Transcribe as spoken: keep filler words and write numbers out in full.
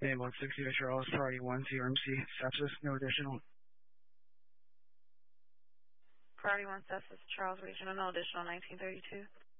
A one sixty to Charles, priority one, zero M C, sepsis, no additional. Priority one sepsis, Charles Regional, no additional nineteen thirty-two.